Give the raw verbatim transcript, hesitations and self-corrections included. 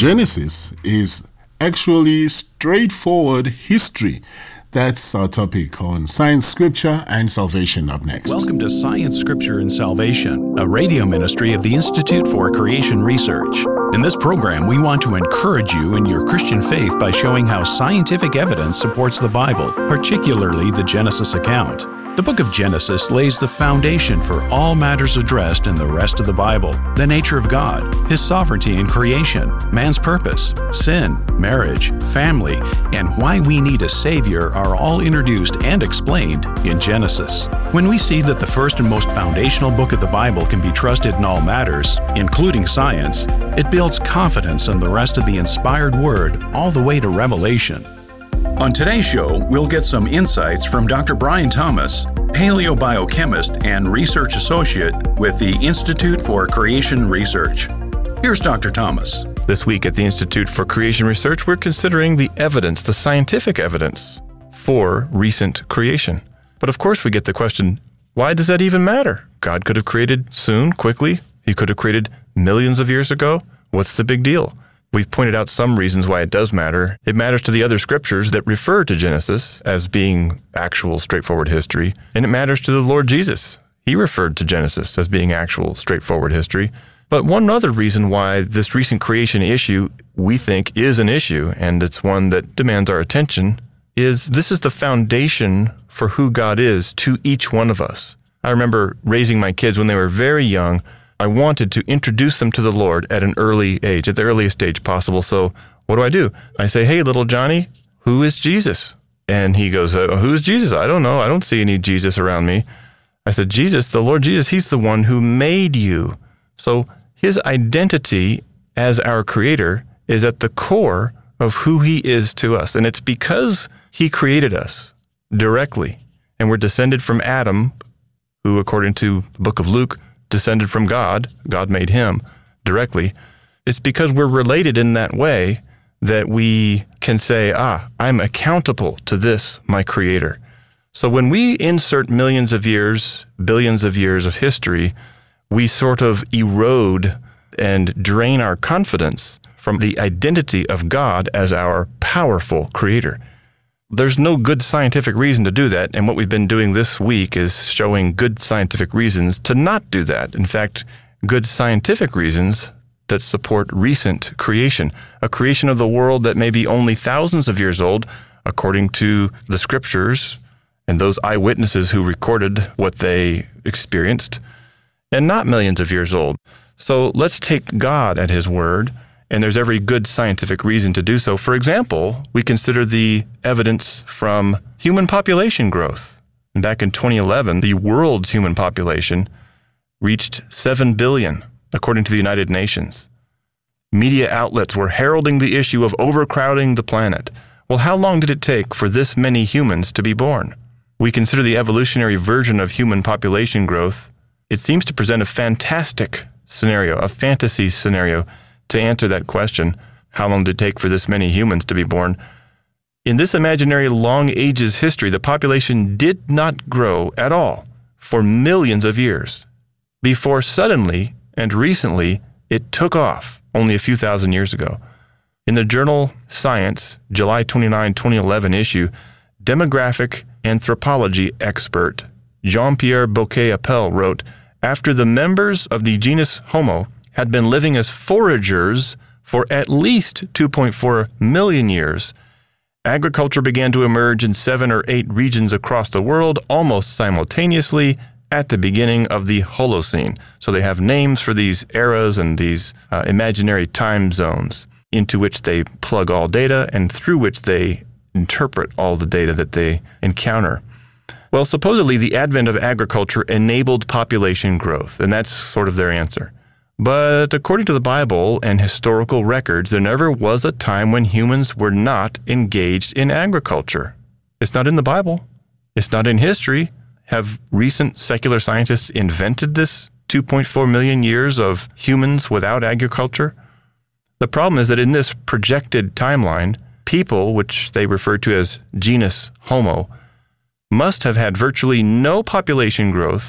Genesis is actually straightforward history. That's our topic on Science, Scripture, and Salvation up next. Welcome to Science, Scripture, and Salvation, a radio ministry of the Institute for Creation Research. In this program, we want to encourage you in your Christian faith by showing how scientific evidence supports the Bible, particularly the Genesis account. The book of Genesis lays the foundation for all matters addressed in the rest of the Bible: the nature of God, His sovereignty in creation, man's purpose, sin, marriage, family, and why we need a Savior are all introduced and explained in Genesis. When we see that the first and most foundational book of the Bible can be trusted in all matters, including science, it builds confidence in the rest of the inspired Word all the way to Revelation. On today's show, we'll get some insights from Doctor Brian Thomas, paleobiochemist and research associate with the Institute for Creation Research. Here's Doctor Thomas. This week at the Institute for Creation Research, we're considering the evidence, the scientific evidence for recent creation. But of course we get the question, why does that even matter? God could have created soon, quickly. He could have created millions of years ago. What's the big deal? We've pointed out some reasons why it does matter. It matters to the other scriptures that refer to Genesis as being actual, straightforward history. And it matters to the Lord Jesus. He referred to Genesis as being actual, straightforward history. But one other reason why this recent creation issue, we think, is an issue, and it's one that demands our attention, is this is the foundation for who God is to each one of us. I remember raising my kids when they were very young. I wanted to introduce them to the Lord at an early age, at the earliest age possible. So what do I do? I say, hey, little Johnny, who is Jesus? And he goes, uh, who's Jesus? I don't know. I don't see any Jesus around me. I said, Jesus, the Lord Jesus, He's the one who made you. So His identity as our Creator is at the core of who He is to us. And it's because He created us directly. And we're descended from Adam, who, according to the book of Luke, descended from God. God made him directly. It's because we're related in that way that we can say, ah, I'm accountable to this, my Creator. So when we insert millions of years, billions of years of history, we sort of erode and drain our confidence from the identity of God as our powerful Creator. There's no good scientific reason to do that, and what we've been doing this week is showing good scientific reasons to not do that. In fact, good scientific reasons that support recent creation, a creation of the world that may be only thousands of years old, according to the scriptures and those eyewitnesses who recorded what they experienced, and not millions of years old. So let's take God at His word. And there's every good scientific reason to do so. For example, we consider the evidence from human population growth. And back in twenty eleven, the world's human population reached seven billion, according to the United Nations. Media outlets were heralding the issue of overcrowding the planet. Well, how long did it take for this many humans to be born? We consider the evolutionary version of human population growth. It seems to present a fantastic scenario, a fantasy scenario, to answer that question, how long did it take for this many humans to be born? In this imaginary long ages history, the population did not grow at all for millions of years, before suddenly and recently it took off only a few thousand years ago. In the journal Science, July twenty-ninth, twenty eleven issue, demographic anthropology expert Jean-Pierre Bouquet-Appel wrote, after the members of the genus Homo had been living as foragers for at least two point four million years, agriculture began to emerge in seven or eight regions across the world almost simultaneously at the beginning of the Holocene. So they have names for these eras and these uh, imaginary time zones into which they plug all data and through which they interpret all the data that they encounter. Well, supposedly the advent of agriculture enabled population growth, and that's sort of their answer. But according to the Bible and historical records, there never was a time when humans were not engaged in agriculture. It's not in the Bible. It's not in history. Have recent secular scientists invented this two point four million years of humans without agriculture? The problem is that in this projected timeline, people, which they refer to as genus Homo, must have had virtually no population growth